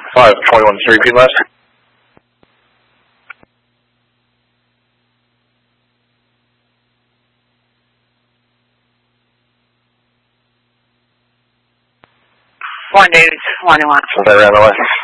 521, can you repeat last? One News, 1-1. Since I ran away.